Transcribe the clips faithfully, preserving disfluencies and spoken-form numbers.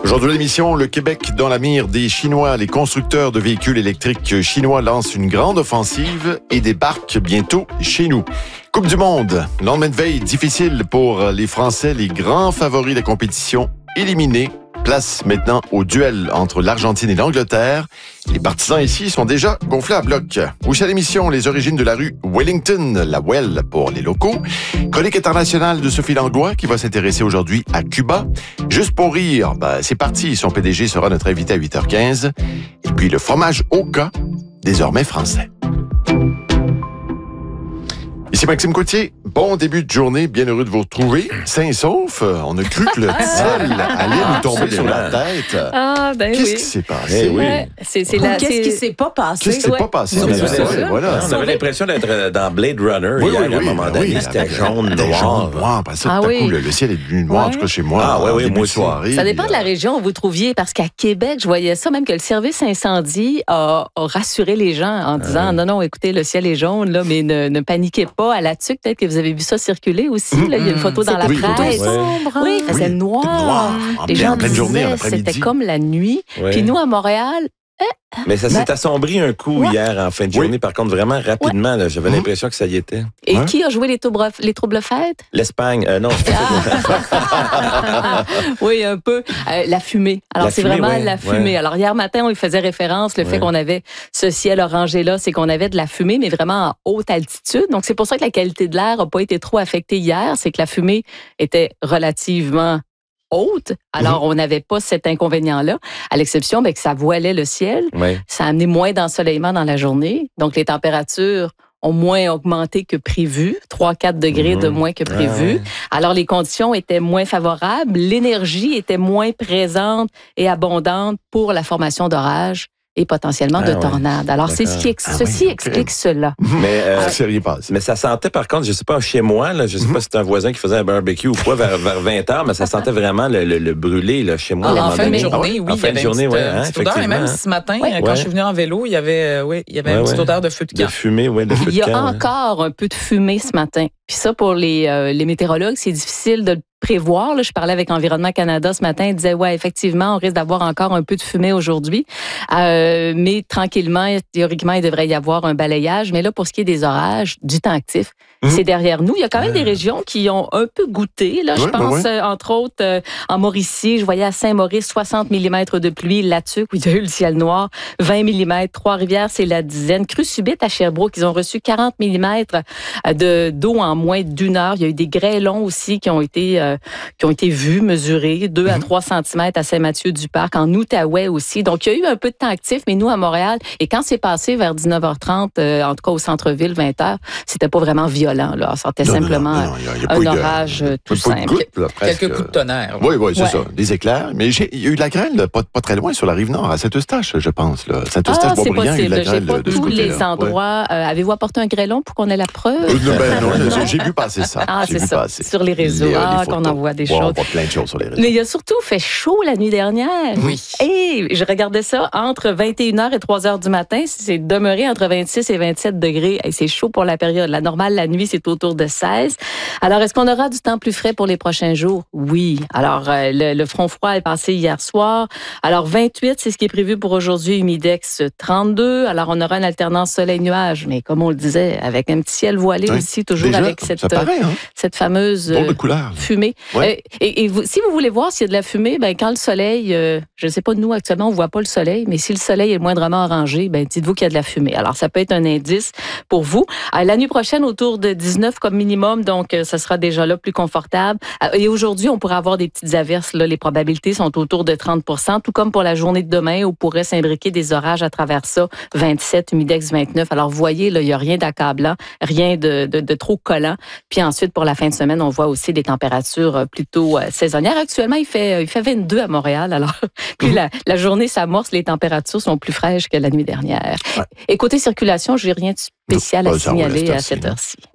Aujourd'hui à l'émission, le Québec dans la mire des Chinois. Les constructeurs de véhicules électriques chinois lancent une grande offensive et débarquent bientôt chez nous. Coupe du monde, lendemain de veille difficile pour les Français, les grands favoris de la compétition éliminés. Place maintenant au duel entre l'Argentine et l'Angleterre. Les partisans ici sont déjà gonflés à bloc. Aussi à l'émission, les origines de la rue Wellington, la Well pour les locaux. Chronique internationale de Sophie Langlois qui va s'intéresser aujourd'hui à Cuba. Juste pour rire, ben, c'est parti. Son P D G sera notre invité à huit heures quinze. Et puis le fromage Oka, désormais français. Ici Maxime Coutier, bon début de journée, bien heureux de vous retrouver. Sain et sauf, on a cru que le ciel allait nous tomber sur la tête. Ah, ben Qu'est-ce oui. qui s'est passé? Oui. Ouais, c'est, c'est la, Qu'est-ce c'est... qui s'est pas passé? Qu'est-ce qui s'est Ouais. pas passé? C'est C'est ça. ça, voilà. On avait l'impression d'être dans Blade Runner Oui, hier, oui, à un oui, moment ben donné. oui, C'était avec- jaune, c'était noir. jaune, noir. Après ça, Ah tout à oui. coup, le, le ciel est devenu noir, Ouais. en tout cas chez moi. Ah, en oui, oui, début moi de aussi. soirée. Ça dépend de la Puis, région où vous trouviez, parce qu'à Québec, je voyais ça, même que le service incendie a, a rassuré les gens en disant Ouais. non, non, écoutez, le ciel est jaune, là, mais ne, ne paniquez pas. À la tuque, peut-être que vous avez vu ça circuler aussi. Là, il y a une photo dans la Oui, presse. oui. Oui, il faisait Oui, noir. noir, en Les pleine- gens en pleine journée, en disaient après-midi. c'était comme la nuit. Ouais. Puis nous, à Montréal, Mais ça s'est Ben- assombri un coup Ouais. hier en fin de Oui. journée. Par contre, vraiment rapidement, là, j'avais Mhm. l'impression que ça y était. et Ouais. qui a joué les troubles, les troubles fêtes? L'Espagne, euh, non, je sais pas. Oui, un peu. Euh, la fumée. Alors, La c'est fumée, vraiment ouais, la fumée. ouais. Alors, hier matin, on y faisait référence, le fait Ouais. qu'on avait ce ciel orangé-là, c'est qu'on avait de la fumée, mais vraiment en haute altitude. Donc, c'est pour ça que la qualité de l'air n'a pas été trop affectée hier. C'est que la fumée était relativement haute. Alors, on n'avait pas cet inconvénient-là, à l'exception ben, que ça voilait le ciel. Ouais. Ça a amené moins d'ensoleillement dans la journée. Donc, les températures ont moins augmenté que prévu, trois à quatre degrés de Mhm. moins que Ah, prévu. ouais. Alors, les conditions étaient moins favorables, l'énergie était moins présente et abondante pour la formation d'orages et potentiellement Ah, de ouais. tornades. Alors, c'est ce qui ex- Ah, ceci ouais, ok. explique cela. Mais, euh, Ah, c'est rien passé. mais ça sentait, par contre, je sais pas, chez moi, là, je sais pas si c'était un voisin qui faisait un barbecue ou quoi, vers, vers vingt heures, mais ça sentait vraiment le, le, le brûlé là, chez moi. à un Ah, en moment fin de donné. journée, Ah ouais? oui. En il y fin avait de une journée, petite, oui. euh, Hein, petite odeur. Et même effectivement. ce matin, Ouais. quand Ouais. je suis venu en vélo, il y avait, euh, oui, il y avait Ouais, une petite ouais. odeur de feu de De camp. fumée, oui, de feu Il y de a camp, hein. encore un peu de fumée ce matin. Puis ça, pour les, euh, les météorologues, c'est difficile de le prévoir. Là, je parlais avec Environnement Canada ce matin. Ils disaient, ouais, effectivement, on risque d'avoir encore un peu de fumée aujourd'hui. Euh, mais tranquillement, théoriquement, il devrait y avoir un balayage. Mais là, pour ce qui est des orages, du temps actif, Mhm. c'est derrière nous. Il y a quand même des régions qui ont un peu goûté. Là, je Ouais, pense, ouais, ouais. euh, entre autres, euh, en Mauricie, je voyais à Saint-Maurice soixante millimètres de pluie. Là-dessus, où il y a eu le ciel noir, vingt millimètres. Trois-Rivières, c'est la dizaine. Crue subite à Sherbrooke, ils ont reçu quarante millimètres de, d'eau en moins d'une heure. Il y a eu des grêlons aussi qui ont été, euh, qui ont été vus, mesurés. deux à trois centimètres à Saint-Mathieu-du-Parc. En Outaouais aussi. Donc, il y a eu un peu de temps actif, mais nous, à Montréal, et quand c'est passé vers dix-neuf heures trente, euh, en tout cas au centre-ville, vingt heures, c'était pas vraiment violent. Là. C'était Non, non, simplement non, non, il y a- il y a pas un eu de- orage euh, tout pas eu de simple. gouttes, là, presque. Quelques coups de tonnerre. Oui, oui, c'est Ouais. ça. Des éclairs. Mais j'ai- il y a eu de la grêle, là, pas, pas très loin, sur la rive nord, à Saint-Eustache, je pense. Là. Ah, Saint-Eustache, c'est Boisbriand, il y a eu de la possible. J'ai grêle pas de ce tous côté-là. les Ouais. endroits. Euh, avez-vous apporté un grêlon pour qu'on ait la preuve? Euh, non, ben non, j'ai- j'ai vu passer ça. Ah, J'ai c'est vu ça. passer. Sur les réseaux. Les, euh, ah, les qu'on photos. envoie des Ouais, on choses. voit plein de choses sur les réseaux. Mais il a surtout fait chaud la nuit dernière. Oui. Et je regardais ça entre vingt et une heures et trois heures du matin. C'est demeuré entre vingt-six et vingt-sept degrés. Et c'est chaud pour la période. La normale, la nuit, c'est autour de seize. Alors, est-ce qu'on aura du temps plus frais pour les prochains jours? Oui. Alors, euh, le, le front froid est passé hier soir. Alors, vingt-huit, c'est ce qui est prévu pour aujourd'hui. Humidex trente-deux. Alors, on aura une alternance soleil-nuage. Mais comme on le disait, avec un petit ciel voilé Oui. aussi, toujours Déjà, avec cette, ça paraît, hein? cette fameuse Drôle de euh, couleur. fumée. Ouais. Euh, Et, et vous, si vous voulez voir s'il y a de la fumée, ben quand le soleil, euh, je ne sais pas, nous actuellement, on ne voit pas le soleil, mais si le soleil est moindrement orangé, ben dites-vous qu'il y a de la fumée. Alors, ça peut être un indice pour vous. Euh, la nuit prochaine, autour de dix-neuf comme minimum, donc euh, ça sera déjà là plus confortable. Euh, et aujourd'hui, on pourrait avoir des petites averses. Là, les probabilités sont autour de trente pour cent, tout comme pour la journée de demain, où pourrait s'imbriquer des orages à travers ça, vingt-sept, humidex vingt-neuf. Alors, vous voyez, là, il n'y a rien d'accablant, rien de, de, de trop collant. Puis ensuite, pour la fin de semaine, on voit aussi des températures euh, plutôt euh, saisonnières. Actuellement, il fait, euh, il fait vingt-deux à Montréal. Alors, plus Mhm. la, la journée s'amorce, les températures sont plus fraîches que la nuit dernière. Ouais. Et côté circulation, je n'ai rien de spécial Non, à ça roule à signaler cette à heure-ci, cette là. heure-ci. Ouais.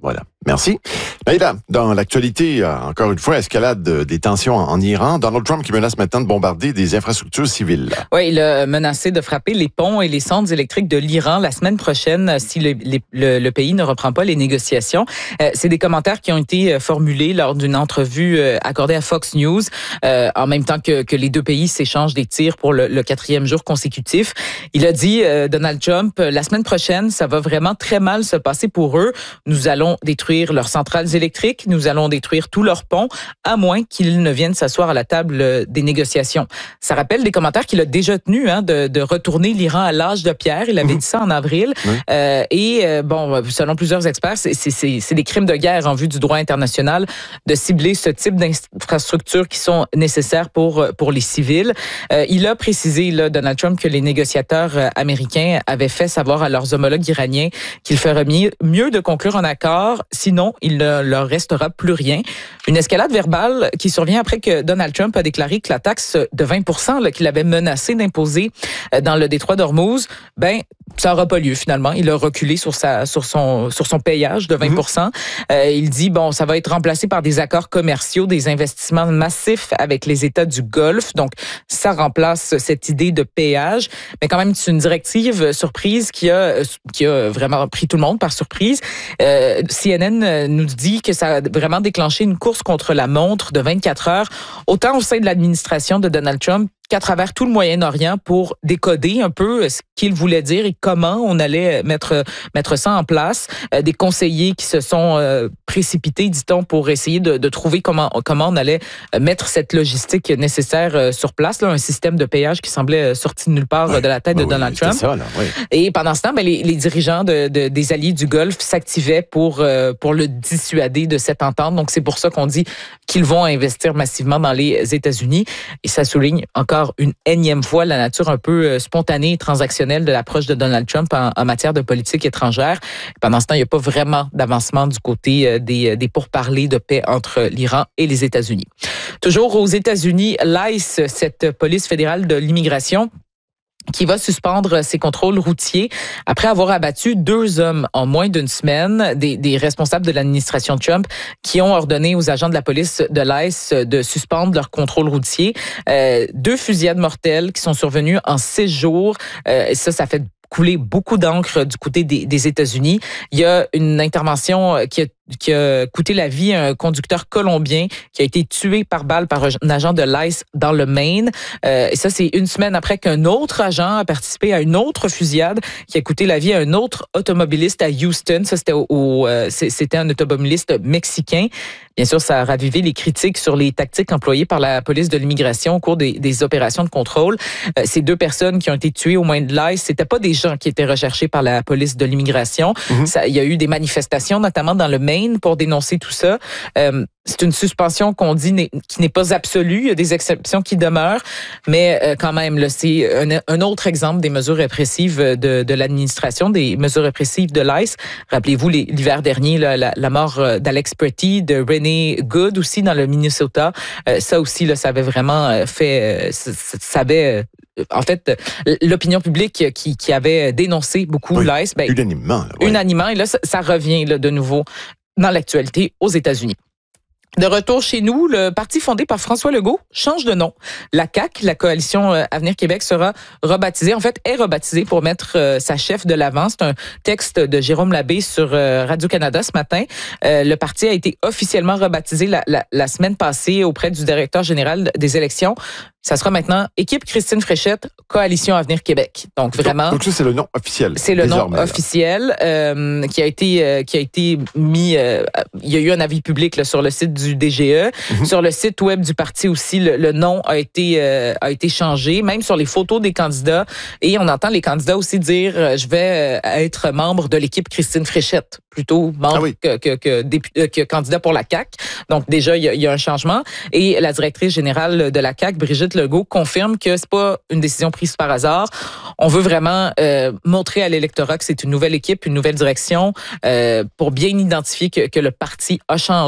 Voilà. Merci. Naïda, dans l'actualité, encore une fois, escalade des tensions en Iran. Donald Trump qui menace maintenant de bombarder des infrastructures civiles. Oui, il a menacé de frapper les ponts et les centres électriques de l'Iran la semaine prochaine si le, les, le, le pays ne reprend pas les négociations. Euh, c'est des commentaires qui ont été formulés lors d'une entrevue accordée à Fox News, euh, en même temps que, que les deux pays s'échangent des tirs pour le, le quatrième jour consécutif. Il a dit, euh, Donald Trump, la semaine prochaine, ça va vraiment très mal se passer pour eux. Nous allons détruire leurs centrales électriques, nous allons détruire tous leurs ponts, à moins qu'ils ne viennent s'asseoir à la table des négociations. Ça rappelle des commentaires qu'il a déjà tenus, hein, de, de retourner l'Iran à l'âge de pierre. Il avait mmh. dit ça en avril. Oui. Euh, et euh, bon, selon plusieurs experts, c'est, c'est, c'est, c'est des crimes de guerre en vue du droit international de cibler ce type d'infrastructures qui sont nécessaires pour pour les civils. Euh, il a précisé, là, Donald Trump, que les négociateurs américains avaient fait savoir à leurs homologues iraniens qu'il ferait mieux, mieux de conclure un accord. Sinon, il ne leur restera plus rien. Une escalade verbale qui survient après que Donald Trump a déclaré que la taxe de vingt pour cent là, qu'il avait menacé d'imposer dans le détroit d'Ormuz, ben ça n'aura pas lieu finalement. Il a reculé sur sa sur son sur son payage de vingt pour cent. Mmh. Euh, il dit bon, ça va être remplacé par des accords commerciaux, des investissements massifs avec les États du Golfe. Donc ça remplace cette idée de péage, mais quand même c'est une directive surprise qui a qui a vraiment pris tout le monde par surprise. Euh, C N N nous dit que ça a vraiment déclenché une course contre la montre de vingt-quatre heures, autant au sein de l'administration de Donald Trump qu'à travers tout le Moyen-Orient pour décoder un peu ce qu'il voulait dire et comment on allait mettre mettre ça en place. Euh, des conseillers qui se sont euh, précipités, dit-on, pour essayer de, de trouver comment comment on allait mettre cette logistique nécessaire euh, sur place. Là, un système de péage qui semblait sorti de nulle part oui. de la tête de oui, Donald Trump. Ça, là, oui. Et pendant ce temps, ben, les, les dirigeants de, de, des alliés du Golfe s'activaient pour euh, pour le dissuader de cette entente. Donc c'est pour ça qu'on dit qu'ils vont investir massivement dans les États-Unis. Et ça souligne encore une énième fois la nature un peu spontanée et transactionnelle de l'approche de Donald Trump en, en matière de politique étrangère. Pendant ce temps, il n'y a pas vraiment d'avancement du côté des, des pourparlers de paix entre l'Iran et les États-Unis. Toujours aux États-Unis, l'I C E, cette police fédérale de l'immigration, qui va suspendre ses contrôles routiers après avoir abattu deux hommes en moins d'une semaine, des, des responsables de l'administration Trump qui ont ordonné aux agents de la police de l'I C E de suspendre leur contrôle routier. Euh, deux fusillades mortelles qui sont survenues en six jours. Euh, ça, ça fait couler beaucoup d'encre du côté des, des États-Unis. Il y a une intervention qui a qui a coûté la vie à un conducteur colombien qui a été tué par balle par un agent de l'I C E dans le Maine. Euh, et ça, c'est une semaine après qu'un autre agent a participé à une autre fusillade qui a coûté la vie à un autre automobiliste à Houston. Ça, c'était, au, au, c'était un automobiliste mexicain. Bien sûr, ça a ravivé les critiques sur les tactiques employées par la police de l'immigration au cours des, des opérations de contrôle. Euh, ces deux personnes qui ont été tuées au Maine de l'I C E, c'était pas des gens qui étaient recherchés par la police de l'immigration. Mm-hmm. Ça, il y a eu des manifestations, notamment dans le Maine, pour dénoncer tout ça. Euh, c'est une suspension qu'on dit n'est, qui n'est pas absolue. Il y a des exceptions qui demeurent, mais euh, quand même, là, c'est un, un autre exemple des mesures répressives de, de l'administration, des mesures répressives de l'I C E. Rappelez-vous, les, l'hiver dernier, là, la, la mort d'Alex Pretty, de Renee Good aussi dans le Minnesota. Euh, ça aussi, là, ça avait vraiment fait... Ça, ça avait... En fait, l'opinion publique qui, qui avait dénoncé beaucoup oui, l'I C E... Ben, unanimement. Là, ouais. Unanimement. Et là, ça, ça revient là, de nouveau dans l'actualité aux États-Unis. De retour chez nous, le parti fondé par François Legault change de nom. La C A Q, la coalition Avenir Québec, sera rebaptisée, en fait, est rebaptisée pour mettre sa chef de l'avant. C'est un texte de Jérôme Labbé sur Radio-Canada ce matin. Le parti a été officiellement rebaptisé la, la, la semaine passée auprès du directeur général des élections. Ça sera maintenant Équipe Christine Fréchette, Coalition Avenir Québec. Donc vraiment. Donc, donc ça c'est le nom officiel. C'est le nom officiel euh, qui a été euh, qui a été mis. Euh, il y a eu un avis public là, sur le site du D G E, mm-hmm. Sur le site web du parti aussi. Le, le nom a été euh, a été changé, même sur les photos des candidats. Et on entend les candidats aussi dire euh, je vais être membre de l'équipe Christine Fréchette, plutôt membre ah oui. que, que, que, député, que candidat pour la C A Q. Donc déjà il y, a, il y a un changement. Et la directrice générale de la C A Q, Brigitte Legault, confirme que c'est pas une décision prise par hasard. On veut vraiment euh, montrer à l'électorat que c'est une nouvelle équipe, une nouvelle direction, euh, pour bien identifier que, que le parti a changé.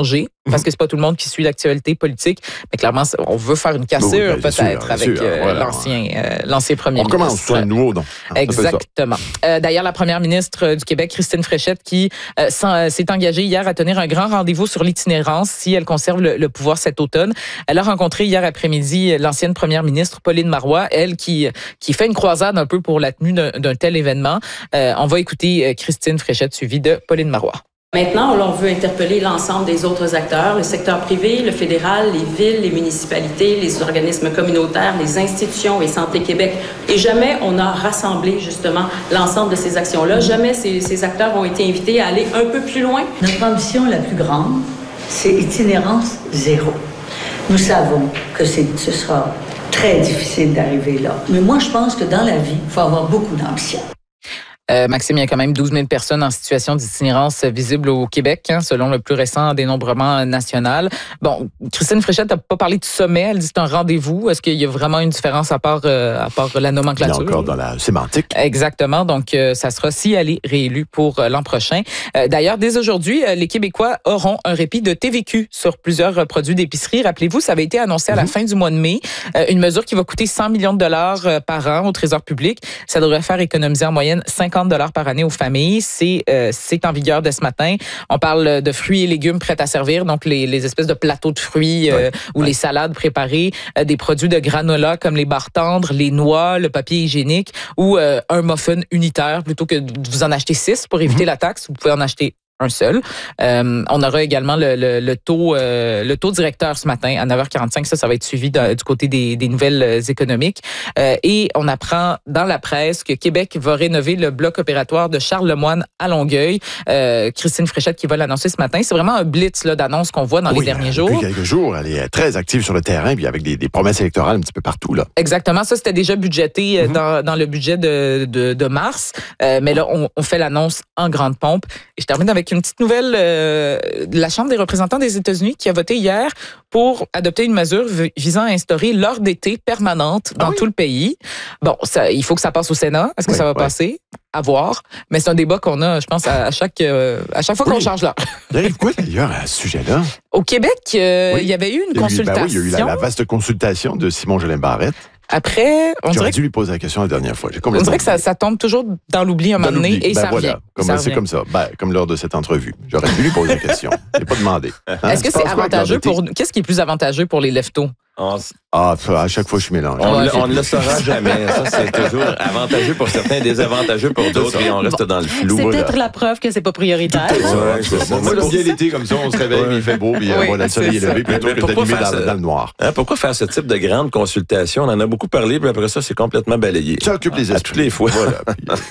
parce que c'est pas tout le monde qui suit l'actualité politique. Mais clairement, on veut faire une cassure oui, ben, peut-être sûr, avec sûr, euh, voilà. l'ancien, euh, l'ancien premier On ministre. commence sur un nouveau don. Exactement. Euh, d'ailleurs, la première ministre du Québec, Christine Fréchette, qui euh, s'est engagée hier à tenir un grand rendez-vous sur l'itinérance si elle conserve le, le pouvoir cet automne. Elle a rencontré hier après-midi l'ancienne première ministre Pauline Marois, elle qui qui fait une croisade un peu pour la tenue d'un, d'un tel événement. Euh, on va écouter Christine Fréchette suivie de Pauline Marois. Maintenant, on veut interpeller l'ensemble des autres acteurs, le secteur privé, le fédéral, les villes, les municipalités, les organismes communautaires, les institutions et Santé Québec. Et jamais on a rassemblé justement l'ensemble de ces actions-là. Jamais ces, ces acteurs ont été invités à aller un peu plus loin. Notre ambition la plus grande, c'est itinérance zéro. Nous savons que c'est, ce sera très difficile d'arriver là. Mais moi, je pense que dans la vie, il faut avoir beaucoup d'ambition. Euh, Maxime, il y a quand même douze mille personnes en situation d'itinérance visible au Québec, hein, selon le plus récent dénombrement national. Bon, Christine Fréchette n'a pas parlé de sommet, elle dit que c'est un rendez-vous. Est-ce qu'il y a vraiment une différence à part, euh, à part la nomenclature? Il y a encore dans la sémantique. Exactement, donc euh, ça sera si elle est réélue pour euh, l'an prochain. Euh, d'ailleurs, dès aujourd'hui, euh, les Québécois auront un répit de T V Q sur plusieurs euh, produits d'épicerie. Rappelez-vous, ça avait été annoncé à la mm-hmm. fin du mois de mai, euh, une mesure qui va coûter cent millions de dollars euh, par an au Trésor public. Ça devrait faire économiser en moyenne cinquante dollars par année aux familles. C'est, euh, c'est en vigueur dès ce matin. On parle de fruits et légumes prêts à servir, donc les, les espèces de plateaux de fruits euh, ouais. ou ouais. les salades préparées, euh, des produits de granola comme les barres tendres, les noix, le papier hygiénique ou euh, un muffin unitaire plutôt que de vous en acheter six pour éviter mm-hmm. la taxe. Vous pouvez en acheter un seul. Euh, on aura également le, le, le taux euh, le taux directeur ce matin à neuf heures quarante-cinq. Ça, ça va être suivi de, du côté des, des nouvelles économiques. Euh, et on apprend dans la presse que Québec va rénover le bloc opératoire de Charles-Lemoine à Longueuil. Euh, Christine Fréchette qui va l'annoncer ce matin. C'est vraiment un blitz là, d'annonces qu'on voit dans oui, les derniers jours. Depuis quelques jours, elle est très active sur le terrain puis avec des, des promesses électorales un petit peu partout. Là. Exactement. Ça, c'était déjà budgété mm-hmm. dans, dans le budget de, de, de mars. Euh, mais là, on, on fait l'annonce en grande pompe. Et je termine avec une petite nouvelle euh, de la Chambre des représentants des États-Unis qui a voté hier pour adopter une mesure visant à instaurer l'heure d'été permanente dans ah oui? tout le pays. Bon, ça, il faut que ça passe au Sénat. Est-ce que oui, ça va oui. passer? À voir. Mais c'est un débat qu'on a, je pense, à chaque, euh, à chaque fois oui. qu'on change l'heure. Il arrive quoi d'ailleurs à ce sujet-là? Au Québec, euh, oui. il y avait eu une il y a eu, consultation. Ben oui, il y a eu la, la vaste consultation de Simon Jolin Barrette. Après, on J'aurais dirait dû lui poser la question la dernière fois. J'ai on dirait que ça, ça tombe toujours dans l'oubli un moment donné et ben ça voilà. revient. Comme, ça c'est revient. comme ça. Ben, comme lors de cette entrevue. J'aurais dû lui poser la question. Je n'ai pas demandé. Hein? Est-ce que c'est avantageux pour... Qu'est-ce qui est plus avantageux pour les leftos? On... Ah, à chaque fois, je suis mélangé. On, ouais, on ne le saura jamais. Ça, c'est toujours avantageux pour certains, désavantageux pour d'autres, et on reste bon, dans le flou. C'est voilà. peut-être la preuve que c'est pas prioritaire. C'est ça, ouais, c'est ça. Moi, j'aime bien l'été comme ça, on se réveille, ouais. il fait beau, puis oui, voilà, le soleil est levé, plutôt mais, mais que d'allumer dans, dans le noir. Hein, pourquoi faire ce type de grande consultation? On en a beaucoup parlé, puis après ça, c'est complètement balayé. Ça occupe les esprits. À toutes les fois. Voilà.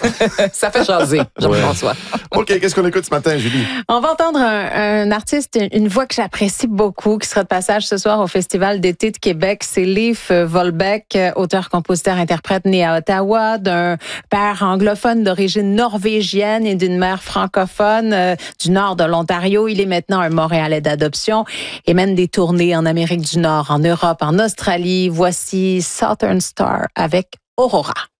Ça fait jaser, Jean-François. OK, qu'est-ce qu'on écoute ce matin, Julie? On va entendre un, un artiste, une voix que j'apprécie beaucoup, qui sera de passage ce soir au Festival d'été de Québec. C'est Leif Volbeck, auteur, compositeur, interprète né à Ottawa, d'un père anglophone d'origine norvégienne et d'une mère francophone euh, du nord de l'Ontario. Il est maintenant un Montréalais d'adoption et mène des tournées en Amérique du Nord, en Europe, en Australie. Voici Southern Star avec Aurora.